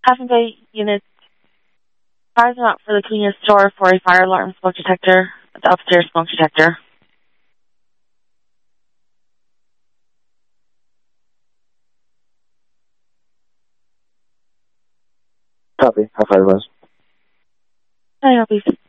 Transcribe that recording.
Half and Bay units, fires them out for the convenience store for a fire alarm smoke detector, the upstairs smoke detector. Copy. How far was? Can I help you?